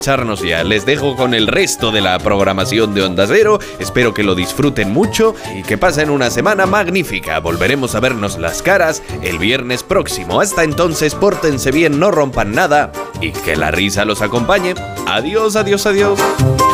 Ya les dejo con el resto de la programación de Onda Cero. Espero que lo disfruten mucho y que pasen una semana magnífica. Volveremos a vernos las caras el viernes próximo. Hasta entonces, pórtense bien, no rompan nada y que la risa los acompañe. Adiós, adiós, adiós.